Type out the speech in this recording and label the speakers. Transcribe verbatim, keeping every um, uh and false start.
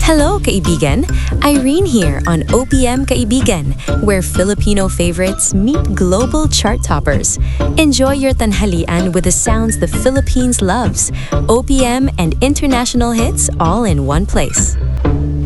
Speaker 1: Hello, kaibigan! Irene here on O P M Kaibigan, where Filipino favorites meet global chart toppers. Enjoy your tanghalian with the sounds the Philippines loves. O P M and international hits all in one place.